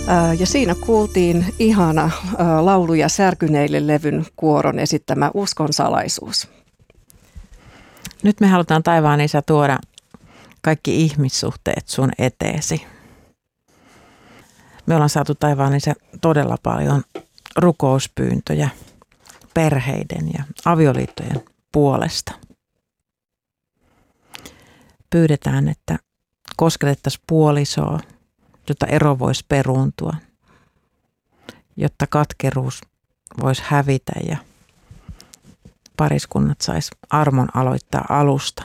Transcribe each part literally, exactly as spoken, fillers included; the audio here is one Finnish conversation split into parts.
Ja siinä kuultiin ihana laulu- ja särkyneille levyn kuoron esittämä Uskon salaisuus. Nyt me halutaan taivaan Isä tuoda kaikki ihmissuhteet sun eteesi. Me ollaan saatu taivaan Isä todella paljon rukouspyyntöjä perheiden ja avioliittojen puolesta. Pyydetään, että kosketettaisiin puolisoa, jotta ero voisi peruuntua, jotta katkeruus voisi hävitä ja pariskunnat sais armon aloittaa alusta.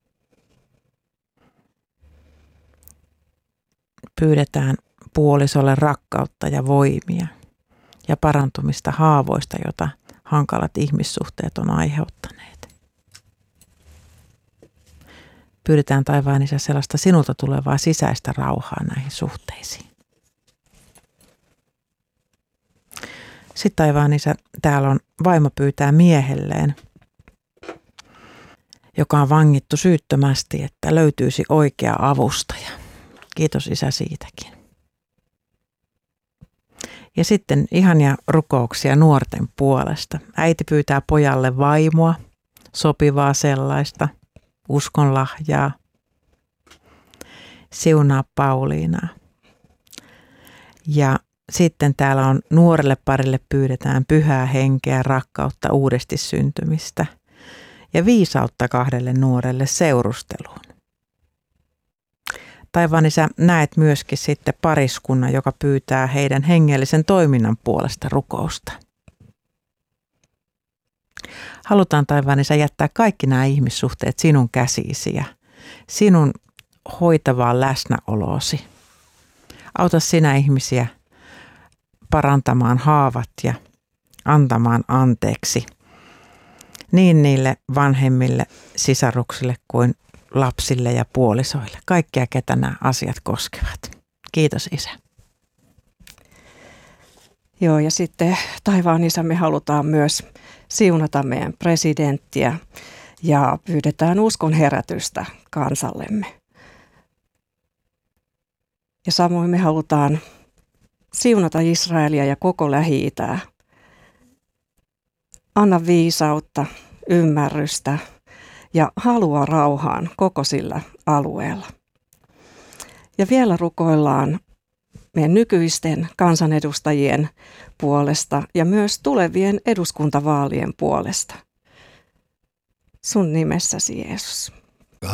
Pyydetään puolisolle rakkautta ja voimia ja parantumista haavoista, jota hankalat ihmissuhteet on aiheuttaneet. Pyydetään taivaan Isä sellaista sinulta tulevaa sisäistä rauhaa näihin suhteisiin. Sitten taivaan Isä, täällä on vaimo pyytää miehelleen, joka on vangittu syyttömästi, että löytyisi oikea avustaja. Kiitos Isä siitäkin. Ja sitten ihania rukouksia nuorten puolesta. Äiti pyytää pojalle vaimoa, sopivaa sellaista, uskonlahjaa. Siunaa Pauliinaa. Ja sitten täällä on nuorelle parille pyydetään pyhää henkeä, rakkautta, uudesti syntymistä ja viisautta kahdelle nuorelle seurusteluun. Taivaan Isä, näet myöskin sitten pariskunnan, joka pyytää heidän hengellisen toiminnan puolesta rukousta. Halutaan taivaan Isä jättää kaikki nämä ihmissuhteet sinun käsiisi ja sinun hoitavaan läsnäoloosi. Auta sinä ihmisiä parantamaan haavat ja antamaan anteeksi niin niille vanhemmille sisaruksille kuin lapsille ja puolisoille. Kaikkia, ketä nämä asiat koskevat. Kiitos Isä. Joo, ja sitten taivaan Isä, me halutaan myös siunata meidän presidenttiä ja pyydetään uskon herätystä kansallemme. Ja samoin me halutaan siunata Israelia ja koko Lähi-itää. Anna viisautta, ymmärrystä ja halua rauhaan koko sillä alueella. Ja vielä rukoillaan meidän nykyisten kansanedustajien puolesta ja myös tulevien eduskuntavaalien puolesta. Sun nimessäsi, Jeesus.